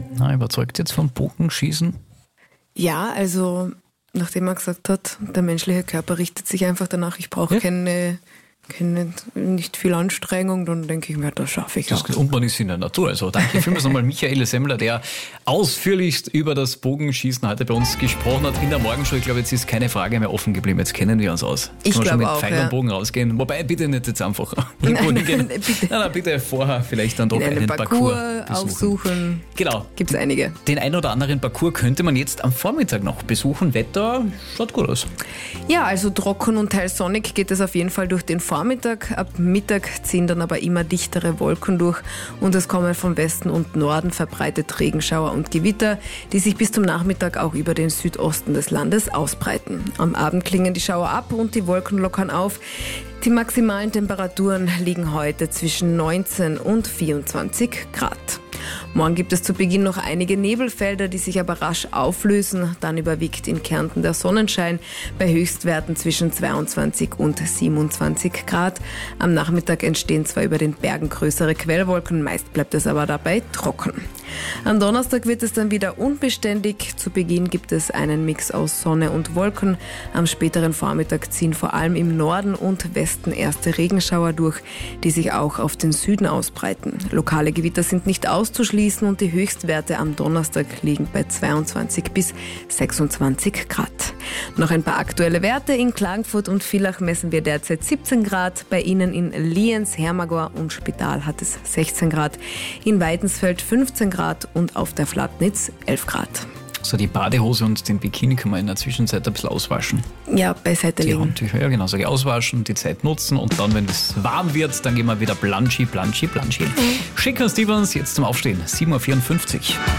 Überzeugt jetzt vom Bogenschießen? Ja, also nachdem er gesagt hat, der menschliche Körper richtet sich einfach danach, ich brauche nicht viel Anstrengung, dann denke ich mir, das schaffe ich auch. Und man ist in der Natur. Also danke vielmals nochmal Michael Semmler, der ausführlichst über das Bogenschießen heute bei uns gesprochen hat in der Morgenshow. Ich glaube, jetzt ist keine Frage mehr offen geblieben. Jetzt kennen wir uns aus. Ich glaube schon mit auch, Pfeil und Bogen rausgehen. Wobei, bitte nicht jetzt einfach irgendwo hingehen. Bitte vorher vielleicht dann doch einen Parcours aufsuchen. Genau. Gibt es einige. Den ein oder anderen Parcours könnte man jetzt am Vormittag noch besuchen. Wetter schaut gut aus. Ja, also trocken und teils sonnig geht es auf jeden Fall durch den Vormittag. Ab Mittag ziehen dann aber immer dichtere Wolken durch und es kommen vom Westen und Norden verbreitet Regenschauer und Gewitter, die sich bis zum Nachmittag auch über den Südosten des Landes ausbreiten. Am Abend klingen die Schauer ab und die Wolken lockern auf. Die maximalen Temperaturen liegen heute zwischen 19 und 24 Grad. Morgen gibt es zu Beginn noch einige Nebelfelder, die sich aber rasch auflösen. Dann überwiegt in Kärnten der Sonnenschein bei Höchstwerten zwischen 22 und 27 Grad. Am Nachmittag entstehen zwar über den Bergen größere Quellwolken, meist bleibt es aber dabei trocken. Am Donnerstag wird es dann wieder unbeständig. Zu Beginn gibt es einen Mix aus Sonne und Wolken. Am späteren Vormittag ziehen vor allem im Norden und Westen erste Regenschauer durch, die sich auch auf den Süden ausbreiten. Lokale Gewitter sind nicht auszuschließen und die Höchstwerte am Donnerstag liegen bei 22 bis 26 Grad. Noch ein paar aktuelle Werte. In Klagenfurt und Villach messen wir derzeit 17 Grad. Bei Ihnen in Lienz, Hermagor und Spital hat es 16 Grad. In Weidensfeld 15 Grad und auf der Flatnitz 11 Grad. So die Badehose und den Bikini kann man in der Zwischenzeit ein bisschen auswaschen. Ja, beiseite legen. Ja, genau. So auswaschen, die Zeit nutzen und dann, wenn es warm wird, dann gehen wir wieder Planschi. Schick uns die uns jetzt zum Aufstehen. 7.54 Uhr.